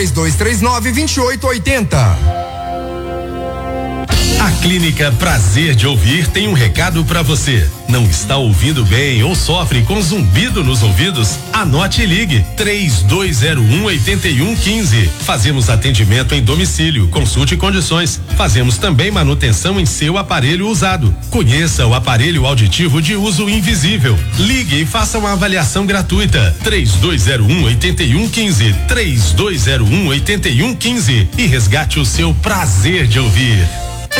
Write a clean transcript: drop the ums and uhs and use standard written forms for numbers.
3239-2880. A Clínica Prazer de Ouvir tem um recado para você. Não está ouvindo bem ou sofre com zumbido nos ouvidos? Anote e ligue 3201-8115. Fazemos atendimento em domicílio, consulte condições. Fazemos também manutenção em seu aparelho usado. Conheça o aparelho auditivo de uso invisível. Ligue e faça uma avaliação gratuita. 3201-8115. 3201-8115 e resgate o seu prazer de ouvir.